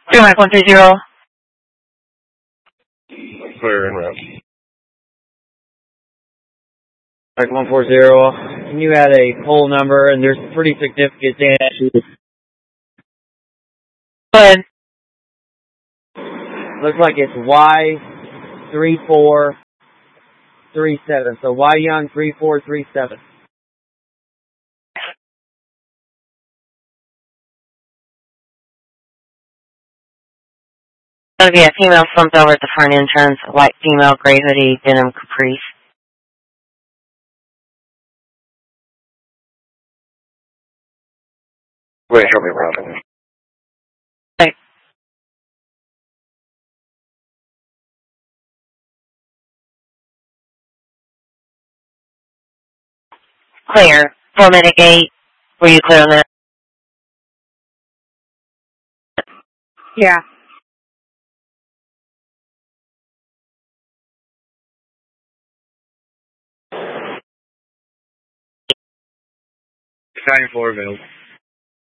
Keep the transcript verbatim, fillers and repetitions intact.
Three Mike one three zero. Clear en route. Mike one four zero. Can you add a poll number? And there's pretty significant damage. Go ahead. Looks like it's Y three four three seven. So Y Young three four three seven. That'll be a female slumped over at the front entrance, white female, gray hoodie, denim caprice. Wait, show me around. Okay. Clear. Four minute gate. Were you clear on that? Yeah. Nine four available.